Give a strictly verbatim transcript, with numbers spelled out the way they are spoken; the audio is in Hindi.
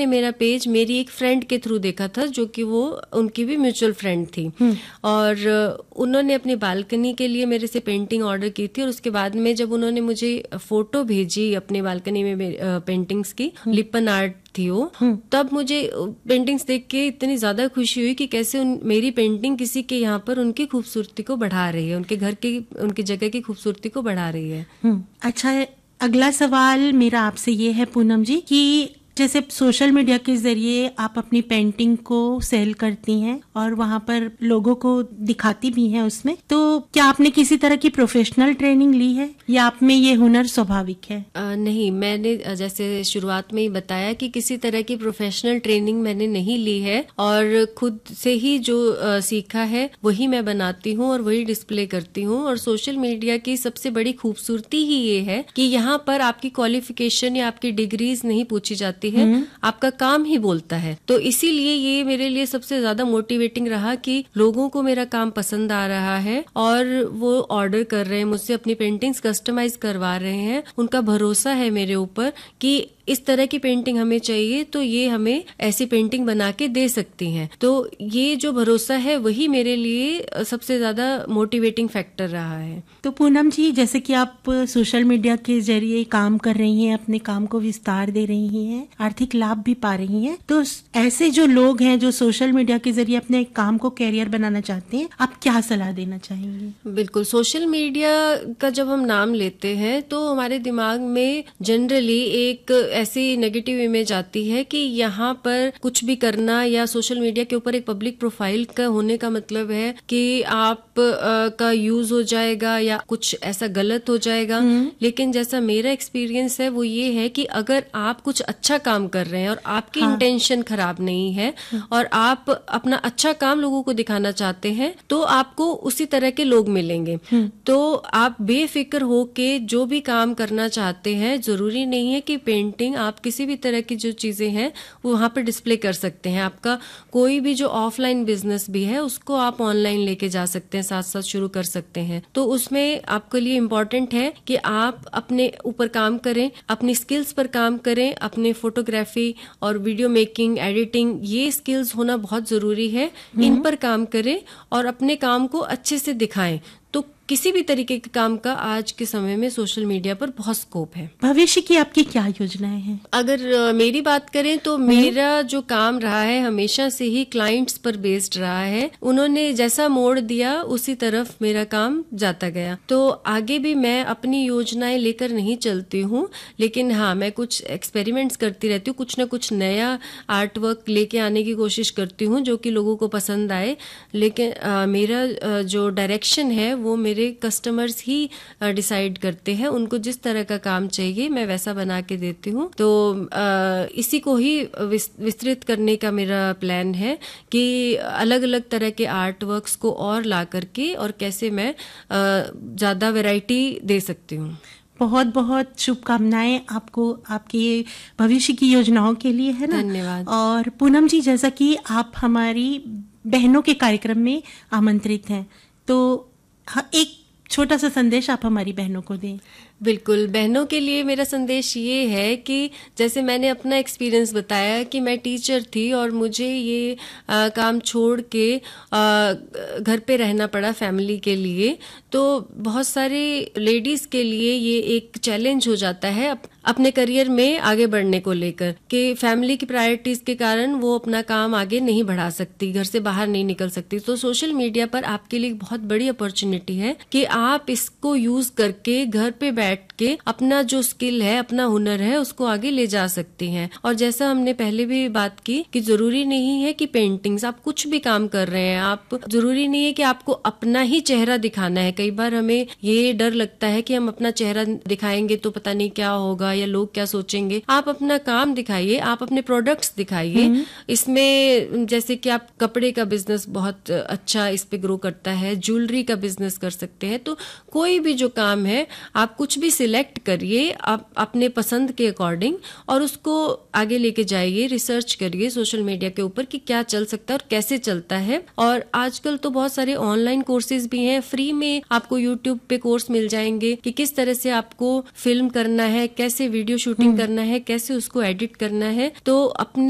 उन्होंने मेरा पेज मेरी एक फ्रेंड के थ्रू देखा था, जो कि वो उनकी भी म्यूचुअल फ्रेंड थी, और उन्होंने अपनी बालकनी के लिए मेरे से पेंटिंग ऑर्डर की थी। और उसके बाद में जब उन्होंने मुझे फोटो भेजी अपनी बालकनी में पेंटिंग्स की, लिपन आर्ट थी वो, तब मुझे पेंटिंग्स देख के इतनी ज्यादा खुशी हुई कि कैसे उन, मेरी पेंटिंग किसी के यहाँ पर उनकी खूबसूरती को बढ़ा रही है, उनके घर की, उनकी जगह की खूबसूरती को बढ़ा रही है। अच्छा, अगला सवाल मेरा आपसे ये है पूनम जी कि जैसे सोशल मीडिया के जरिए आप अपनी पेंटिंग को सेल करती हैं और वहाँ पर लोगों को दिखाती भी हैं उसमें, तो क्या आपने किसी तरह की प्रोफेशनल ट्रेनिंग ली है या आप में ये हुनर स्वाभाविक है? आ, नहीं, मैंने जैसे शुरुआत में ही बताया कि किसी तरह की प्रोफेशनल ट्रेनिंग मैंने नहीं ली है, और खुद से ही जो आ, सीखा है वही मैं बनाती हूँ और वही डिस्प्ले करती हूँ। और सोशल मीडिया की सबसे बड़ी खूबसूरती ही ये है कि यहाँ पर आपकी क्वालिफिकेशन या आपकी डिग्रीज नहीं पूछी जाती है, आपका काम ही बोलता है। तो इसीलिए ये मेरे लिए सबसे ज्यादा मोटिवेटिंग रहा कि लोगों को मेरा काम पसंद आ रहा है और वो ऑर्डर कर रहे हैं मुझसे, अपनी पेंटिंग्स कस्टमाइज करवा रहे हैं। उनका भरोसा है मेरे ऊपर कि इस तरह की पेंटिंग हमें चाहिए तो ये हमें ऐसी पेंटिंग बना के दे सकती हैं। तो ये जो भरोसा है वही मेरे लिए सबसे ज्यादा मोटिवेटिंग फैक्टर रहा है। तो पूनम जी, जैसे कि आप सोशल मीडिया के जरिए काम कर रही हैं, अपने काम को विस्तार दे रही हैं, आर्थिक लाभ भी पा रही हैं, तो ऐसे जो लोग हैं जो सोशल मीडिया के जरिए अपने काम को कैरियर बनाना चाहते हैं, आप क्या सलाह देना चाहेंगे? बिल्कुल, सोशल मीडिया का जब हम नाम लेते हैं तो हमारे दिमाग में जनरली एक ऐसी नेगेटिव इमेज आती है कि यहाँ पर कुछ भी करना या सोशल मीडिया के ऊपर एक पब्लिक प्रोफाइल का होने का मतलब है कि आप आ, का यूज हो जाएगा या कुछ ऐसा गलत हो जाएगा। लेकिन जैसा मेरा एक्सपीरियंस है वो ये है कि अगर आप कुछ अच्छा काम कर रहे हैं और आपकी हाँ। इंटेंशन खराब नहीं है और आप अपना अच्छा काम लोगों को दिखाना चाहते हैं तो आपको उसी तरह के लोग मिलेंगे। तो आप बेफिक्र हो के जो भी काम करना चाहते हैं, जरूरी नहीं है कि पेंटिंग आप किसी भी तरह की जो चीजें हैं वो वहां पर डिस्प्ले कर सकते हैं। आपका कोई भी जो ऑफलाइन बिजनेस भी है उसको आप ऑनलाइन लेके जा सकते हैं, साथ साथ शुरू कर सकते हैं। तो उसमें आपके लिए इम्पोर्टेंट है कि आप अपने ऊपर काम करें, अपनी स्किल्स पर काम करें, अपने फोटोग्राफी और वीडियो मेकिंग, एडिटिंग, ये स्किल्स होना बहुत जरूरी है। इन पर काम करें और अपने काम को अच्छे से दिखाएं। तो किसी भी तरीके के काम का आज के समय में सोशल मीडिया पर बहुत स्कोप है। भविष्य की आपकी क्या योजनाएं हैं? अगर आ, मेरी बात करें तो मेरा जो काम रहा है हमेशा से ही क्लाइंट्स पर बेस्ड रहा है। उन्होंने जैसा मोड़ दिया उसी तरफ मेरा काम जाता गया। तो आगे भी मैं अपनी योजनाएं लेकर नहीं चलती हूँ, लेकिन हाँ, मैं कुछ एक्सपेरिमेंट्स करती रहती हूँ, कुछ न कुछ नया आर्ट वर्क लेके आने की कोशिश करती हूँ जो कि लोगों को पसंद आए। लेकिन आ, मेरा आ, जो डायरेक्शन है वो मेरे कस्टमर्स ही डिसाइड करते हैं। उनको जिस तरह का काम चाहिए मैं वैसा बना के देती हूँ। तो आ, इसी को ही विस्तृत करने का मेरा प्लान है कि अलग अलग तरह के आर्ट वर्क्स को और ला करके और कैसे मैं ज्यादा वैरायटी दे सकती हूँ। बहुत बहुत शुभकामनाएं आपको आपकी भविष्य की योजनाओं के लिए, है ना? धन्यवाद। और पूनम जी, जैसा कि आप हमारी बहनों के कार्यक्रम में आमंत्रित हैं, तो एक छोटा सा संदेश आप हमारी बहनों को दें। बिल्कुल, बहनों के लिए मेरा संदेश ये है कि जैसे मैंने अपना एक्सपीरियंस बताया कि मैं टीचर थी और मुझे ये आ, काम छोड़ के आ, घर पे रहना पड़ा फैमिली के लिए। तो बहुत सारे लेडीज के लिए ये एक चैलेंज हो जाता है अप, अपने करियर में आगे बढ़ने को लेकर कि फैमिली की प्रायोरिटीज के कारण वो अपना काम आगे नहीं बढ़ा सकती, घर से बाहर नहीं निकल सकती। तो सोशल मीडिया पर आपके लिए बहुत बड़ी अपॉर्चुनिटी है कि आप इसको यूज करके घर पे बैठ के अपना जो स्किल है, अपना हुनर है, उसको आगे ले जा सकती हैं। और जैसा हमने पहले भी बात की कि जरूरी नहीं है कि पेंटिंग्स, आप कुछ भी काम कर रहे हैं, आप जरूरी नहीं है कि आपको अपना ही चेहरा दिखाना है। कई बार हमें ये डर लगता है कि हम अपना चेहरा दिखाएंगे तो पता नहीं क्या होगा या लोग क्या सोचेंगे। आप अपना काम दिखाइए, आप अपने प्रोडक्ट्स दिखाइए। इसमें जैसे कि आप कपड़े का बिजनेस बहुत अच्छा इस पे ग्रो करता है, ज्वेलरी का बिजनेस कर सकते हैं। तो कोई भी जो काम है आप कुछ भी सिलेक्ट करिए आप अपने पसंद के अकॉर्डिंग और उसको आगे लेके जाइए, रिसर्च करिए सोशल मीडिया के ऊपर कि क्या चल सकता है और कैसे चलता है। और आजकल तो बहुत सारे ऑनलाइन कोर्सेज भी हैं, फ्री में आपको यूट्यूब पे कोर्स मिल जाएंगे कि किस तरह से आपको फिल्म करना है, कैसे वीडियो शूटिंग करना है, कैसे उसको एडिट करना है। तो अपने